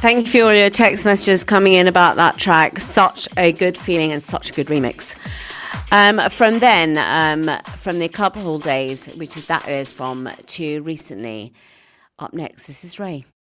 Thank you for all your text messages coming in about that track. Such a good feeling and such a good remix. From the Club Hall days, that is from to recently. Up next, this is Ray.